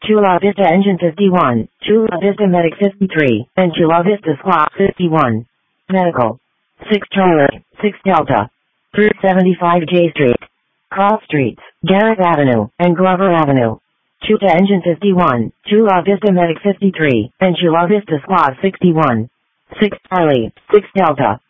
Chula Vista Engine 51, Chula Vista Medic 53, and Chula Vista Squad 51. Medical. 6 Charlie, 6 Delta. Through 75J Street. Cross Streets, Garrett Avenue, and Glover Avenue. Chula Engine 51, Chula Vista Medic 53, and Chula Vista Squad 61. 6 Charlie, 6 Delta.